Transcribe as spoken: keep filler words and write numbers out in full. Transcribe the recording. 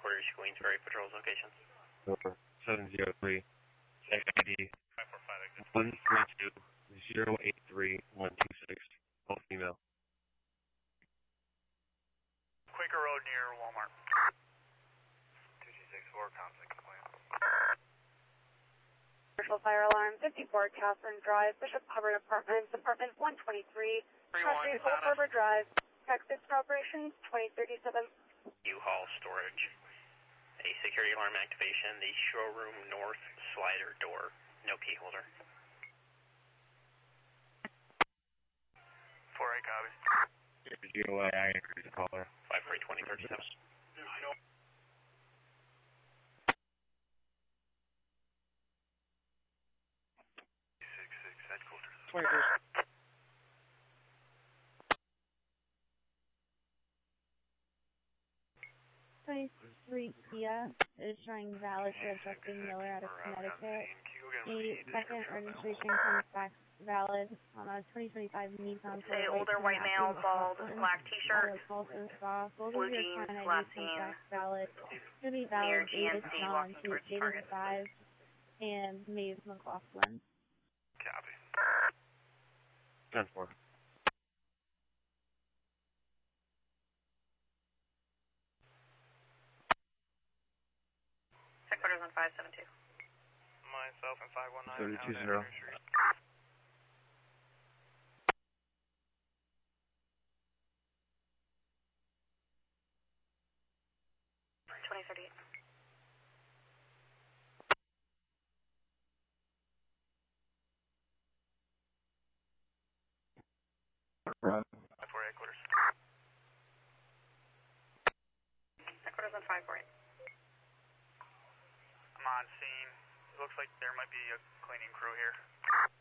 headquarters, Queensbury Patrol's location. Over seven zero three, check I D one three two zero eight three one two six, both female. Quaker Road near Walmart. two two six four, conflict complaint. Commercial fire alarm, fifty-four Catherine Drive, Bishop Hubbard Apartments, apartment one twenty-three, Country Old Harbor Drive, Texas Operations twenty thirty-seven. U-Haul storage. A security alarm activation, the showroom north slider door, no key holder. four eight, copy. G O A, I agree to caller. five three twenty thirty-seven. six six, headquarters. twenty-first. twenty-three Kia is showing valid for Justin Miller out of Connecticut. The second registration comes back valid on a twenty twenty-five Nissan. Say older white male, bald, black t-shirt, blue jeans, last seen valid. Should be valid David John to David five and Maeve McLaughlin. Copy. ten four. Headquarters on five seven two. Myself and five one nine. thirty-two zero. twenty thirty-eight. Run. five four eight, headquarters. Headquarters on five four eight. I'm on scene. It looks like there might be a cleaning crew here.